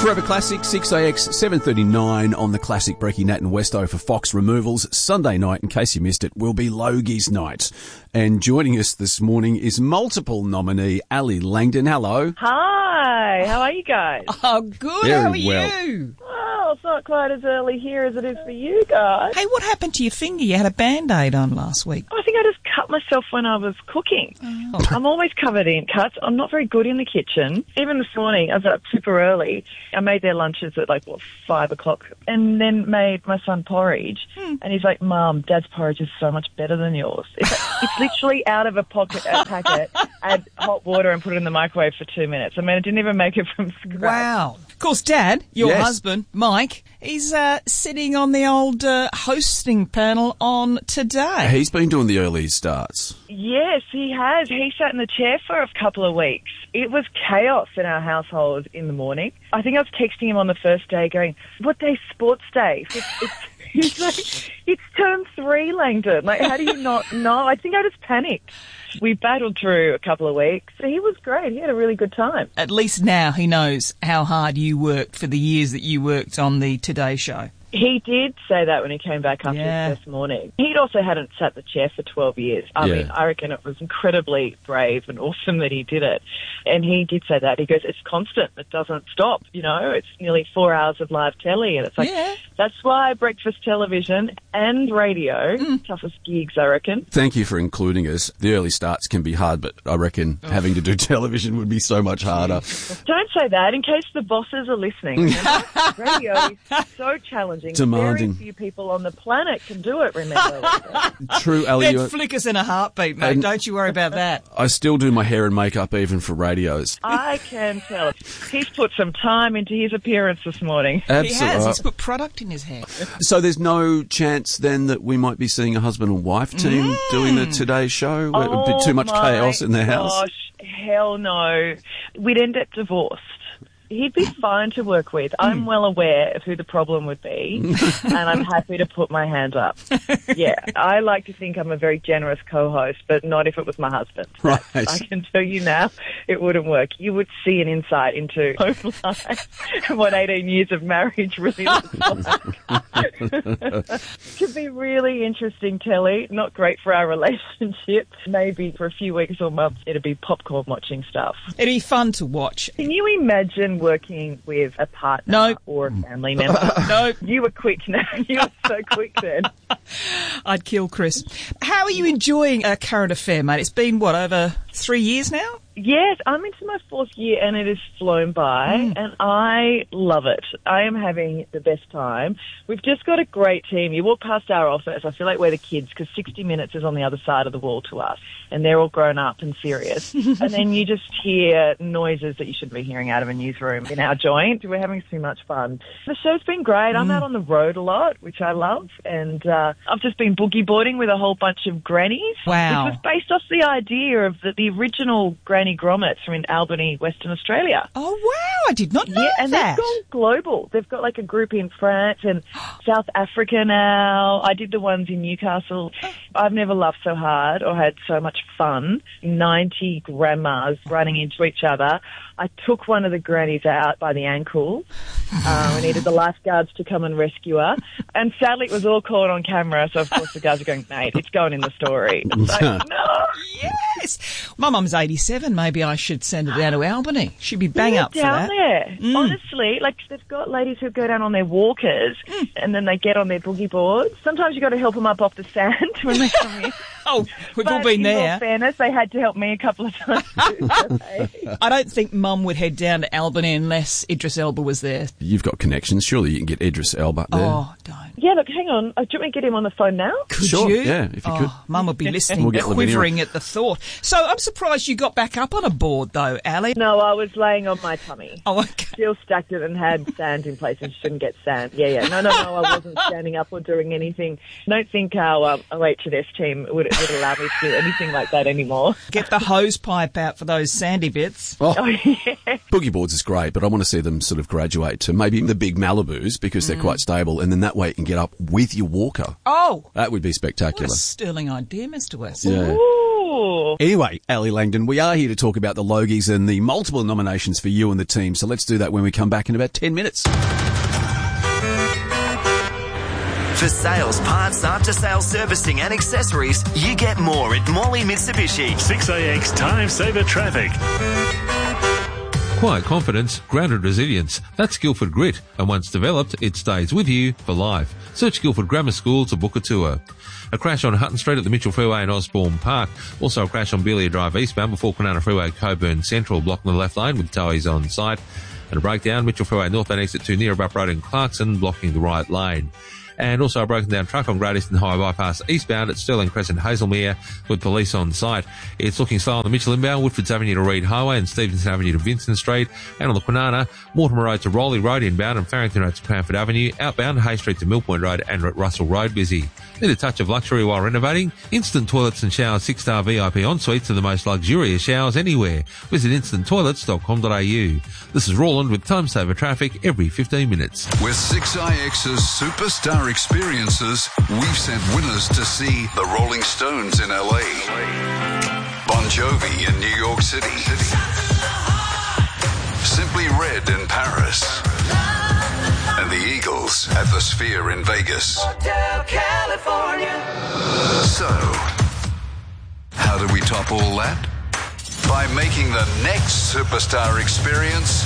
Forever Classic, 6AX, 7:39 on the Classic. Breaky, Nat and Westo for Fox Removals. Sunday night, in case you missed it, will be Logie's night. And joining us this morning is multiple nominee Ali Langdon. Hello. Hi, how are you guys? Oh, good. Very How are well. you? Oh, it's not quite as early here as it is for you guys. Hey, what happened to your finger? You had a Band-Aid on last week. I think I just cut myself when I was cooking. Oh. I'm always covered in cuts. I'm not very good in the kitchen. Even this morning, I was up super early. I made their lunches at 5 o'clock and then made my son porridge. And he's like, Mum, Dad's porridge is so much better than yours. It's literally out of a packet, add hot water and put it in the microwave for 2 minutes. I mean, I didn't even make it from scratch. Wow. Of course, Dad, your Yes. husband, Mike, he's sitting on the old hosting panel on Today. He's been doing the early starts. Yes, he has. He sat in the chair for a couple of weeks. It was chaos in our household in the morning. I think I was texting him on the first day going, what day's sports day? He's like, it's term 3, Langdon. Like, how do you not know? I think I just panicked. We battled through a couple of weeks. He was great. He had a really good time. At least now he knows how hard you worked for the years that you worked on the Today Show. He did say that when he came back after his first morning. He'd also hadn't sat the chair for 12 years. I mean, I reckon it was incredibly brave and awesome that he did it. And he did say that. He goes, it's constant. It doesn't stop. You know, it's nearly 4 hours of live telly. And it's like, that's why breakfast television and radio, toughest gigs, I reckon. Thank you for including us. The early starts can be hard, but I reckon having to do television would be so much harder. Don't say that in case the bosses are listening. Radio is so challenging. Demanding. Very few people on the planet can do it, remember. True, Ali. They'd flick us in a heartbeat, mate. Don't you worry about that. I still do my hair and makeup even for radios. I can tell. He's put some time into his appearance this morning. He has. He's put product in his hair. So there's no chance then that we might be seeing a husband and wife team doing the Today Show? It would be too much chaos in their house. Gosh, hell no. We'd end up divorced. He'd be fine to work with. I'm well aware of who the problem would be, and I'm happy to put my hand up. Yeah, I like to think I'm a very generous co-host, but not if it was my husband. Right. I can tell you now, it wouldn't work. You would see an insight into home life and what 18 years of marriage really looks like. Could be really interesting, Telly. Not great for our relationship. Maybe for a few weeks or months, it'd be popcorn watching stuff. It'd be fun to watch. Can you imagine working with a partner or a family member? No. You were quick now. You were so quick then. I'd kill Chris. How are you enjoying a current affair, mate? It's been, over 3 years now? Yes, I'm into my 4th year and it has flown by and I love it. I am having the best time. We've just got a great team. You walk past our office, I feel like we're the kids because 60 Minutes is on the other side of the wall to us and they're all grown up and serious. And then you just hear noises that you shouldn't be hearing out of a newsroom in our joint. We're having so much fun. The show's been great. I'm out on the road a lot, which I love. And I've just been boogie boarding with a whole bunch of grannies. Wow. Which was based off the idea of the original Granny Grommets from in Albany, Western Australia. Oh, wow. I did not know and that. they've gone global. They've got like a group in France and South Africa now. I did the ones in Newcastle. I've never laughed so hard or had so much fun. 90 grandmas running into each other. I took one of the grannies out by the ankle. We needed the lifeguards to come and rescue her. And sadly, it was all caught on camera. So, of course, the guys are going, mate, it's going in the story. Like, no. Yes. My mum's 87. Maybe I should send her down to Albany. She'd be bang up for that. Down there. Honestly, like they've got ladies who go down on their walkers and then they get on their boogie boards. Sometimes you got to help them up off the sand when they come in. Oh, we've all been there. In all fairness, they had to help me a couple of times too. I don't think Mum would head down to Albany unless Idris Elba was there. You've got connections. Surely you can get Idris Elba there. Oh, don't. Yeah, look, hang on. Do you want me to get him on the phone now? Could Sure, you? yeah, if you could. Mum would be listening, We'll get quivering at the thought. So I'm surprised you got back up on a board, though, Ali. No, I was laying on my tummy. Oh, okay. Still stacked it and had sand in place and shouldn't get sand. Yeah. No, I wasn't standing up or doing anything. I don't think our HNS team would allow me to do anything like that anymore. Get the hose pipe out for those sandy bits. Oh, yeah. Boogie boards is great, but I want to see them sort of graduate to maybe the big Malibus because they're quite stable, and then that way you can get up with your walker. Oh! That would be What spectacular. a sterling idea, Mr. West. Yeah. Ooh, Ooh. Anyway, Ali Langdon, we are here to talk about the Logies and the multiple nominations for you and the team. So let's do that when we come back in about 10 minutes. For sales, parts, after-sales servicing and accessories, you get more at Morley Mitsubishi. 6AX Time Saver Traffic. Quiet confidence, grounded resilience. That's Guildford Grit. And once developed, it stays with you for life. Search Guildford Grammar School to book a tour. A crash on Hutton Street at the Mitchell Freeway in Osborne Park. Also a crash on Belia Drive eastbound before Kwinana Freeway Coburn Central, blocking the left lane with towies on site. And a breakdown, Mitchell Freeway northbound exit 2 near Abrupt Road in Clarkson, blocking the right lane. And also a broken down truck on Great Eastern Highway Bypass eastbound at Stirling Crescent, Hazelmere, with police on site. It's looking slow on the Mitchell inbound, Woodfords Avenue to Reed Highway and Stevenson Avenue to Vincent Street. And on the Kwinana, Mortimer Road to Rowley Road inbound and Farrington Road to Cranford Avenue. Outbound, Hay Street to Millpoint Road and Russell Road busy. Need a touch of luxury while renovating? Instant Toilets and Showers 6-star VIP ensuites are the most luxurious showers anywhere. Visit instanttoilets.com.au. This is Roland with Time Saver Traffic every 15 minutes. With 6IX's superstar experiences, we've sent winners to see the Rolling Stones in LA, Bon Jovi in New York City, Simply Red in Paris, and the Eagles at the Sphere in Vegas. So, how do we top all that? By making the next superstar experience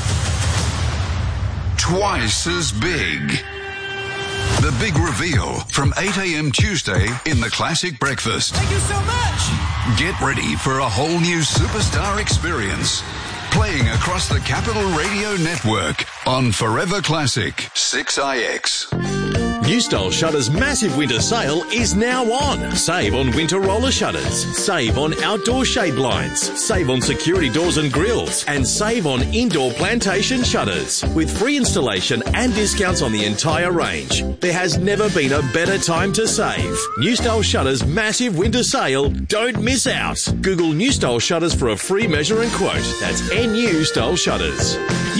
twice as big. The big reveal from 8 a.m. Tuesday in the Classic Breakfast. Thank you so much. Get ready for a whole new superstar experience. Playing across the Capital Radio Network on Forever Classic 6IX. New Style Shutters' massive winter sale is now on. Save on winter roller shutters. Save on outdoor shade blinds. Save on security doors and grills. And save on indoor plantation shutters. With free installation and discounts on the entire range. There has never been a better time to save. New Style Shutters' massive winter sale. Don't miss out. Google New Style Shutters for a free measure and quote. That's NU Style Shutters.